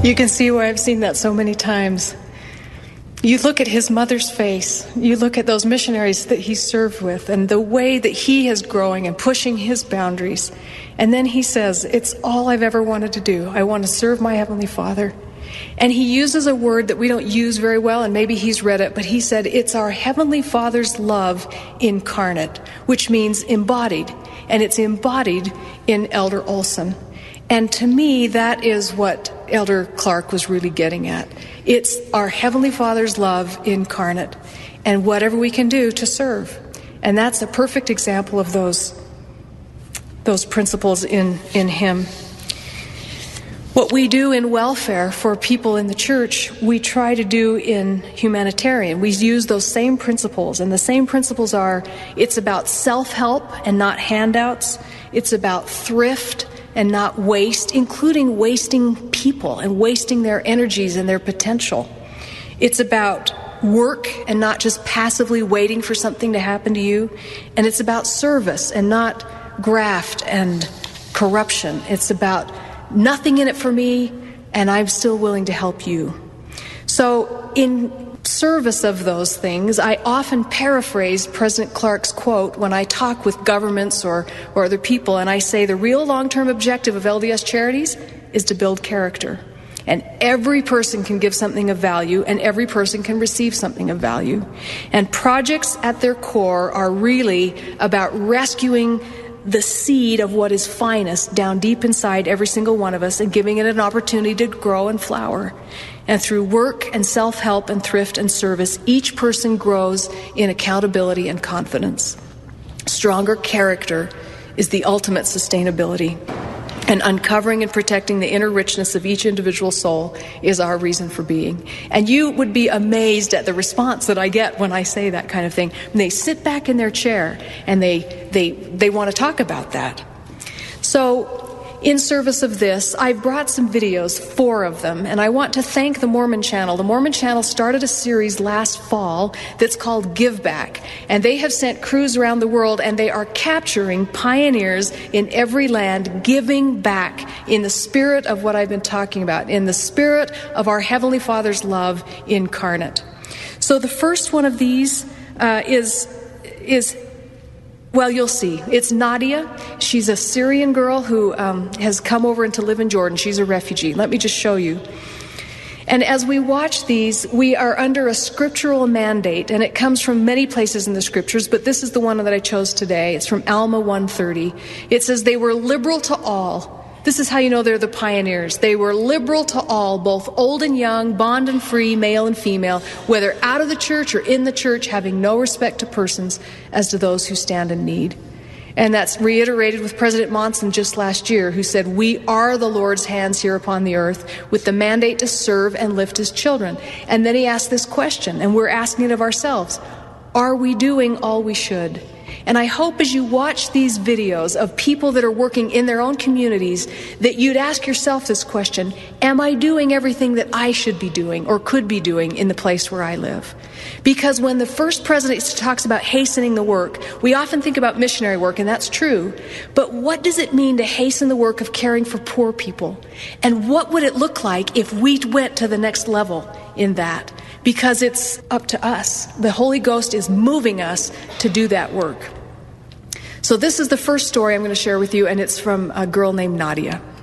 You can see why I've seen that so many times. You look at his mother's face, you look at those missionaries that he served with, and the way that he is growing and pushing his boundaries. And then he says, it's all I've ever wanted to do. I want to serve my Heavenly Father. And he uses a word that we don't use very well, and maybe he's read it, but he said, it's our Heavenly Father's love incarnate, which means embodied. And it's embodied in Elder Olson. And to me, that is what Elder Clark was really getting at. It's our Heavenly Father's love incarnate, and whatever we can do to serve. And that's a perfect example of those principles in him. What we do in welfare for people in the church, we try to do in humanitarian. We use those same principles, and the same principles are, it's about self-help and not handouts. It's about thrift and not waste, including wasting people and wasting their energies and their potential. It's about work and not just passively waiting for something to happen to you. And it's about service and not graft and corruption. It's about nothing in it for me, and I'm still willing to help you. So in service of those things, I often paraphrase President Clark's quote when I talk with governments or other people, and I say the real long-term objective of LDS Charities is to build character. And every person can give something of value, and every person can receive something of value. And projects at their core are really about rescuing the seed of what is finest down deep inside every single one of us and giving it an opportunity to grow and flower. And through work and self-help and thrift and service, each person grows in accountability and confidence. Stronger character is the ultimate sustainability. And uncovering and protecting the inner richness of each individual soul is our reason for being. And you would be amazed at the response that I get when I say that kind of thing. And they sit back in their chair and they want to talk about that. So in service of this, I brought some videos, 4 of them, and I want to thank the Mormon Channel. The Mormon Channel started a series last fall that's called Give Back, and they have sent crews around the world, and they are capturing pioneers in every land, giving back in the spirit of what I've been talking about, in the spirit of our Heavenly Father's love incarnate. So the first one of these is well, you'll see. It's Nadia. She's a Syrian girl who has come over and to live in Jordan. She's a refugee. Let me just show you. And as we watch these, we are under a scriptural mandate, and it comes from many places in the scriptures, but this is the one that I chose today. It's from Alma 1:30. It says, they were liberal to all. This is how you know they're the pioneers. They were liberal to all, both old and young, bond and free, male and female, whether out of the church or in the church, having no respect to persons as to those who stand in need. And that's reiterated with President Monson just last year, who said, we are the Lord's hands here upon the earth with the mandate to serve and lift his children. And then he asked this question, and we're asking it of ourselves. Are we doing all we should? And I hope as you watch these videos of people that are working in their own communities that you'd ask yourself this question, am I doing everything that I should be doing or could be doing in the place where I live? Because when the first president talks about hastening the work, we often think about missionary work, and that's true. But what does it mean to hasten the work of caring for poor people? And what would it look like if we went to the next level in that? Because it's up to us. The Holy Ghost is moving us to do that work. So this is the first story I'm going to share with you, and it's from a girl named Nadia.